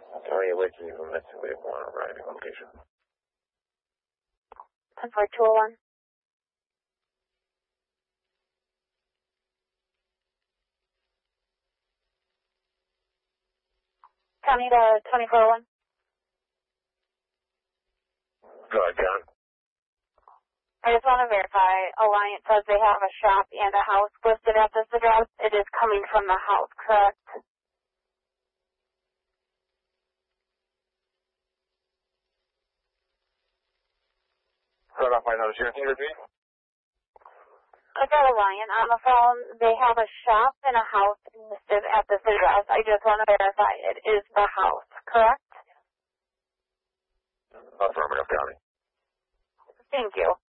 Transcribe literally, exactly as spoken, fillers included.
Tony Wiki from Missing Vehicle on arriving location. ten four two oh one. County to twenty-four oh one. Go ahead, John. I just want to verify, Alliant says they have a shop and a house listed at this address. It is coming from the house, correct? Start off by another share. Can you repeat? I got Alliant on the phone. They have a shop and a house listed at this address. I just want to verify it is the house, correct? Affirmative, County. Thank you.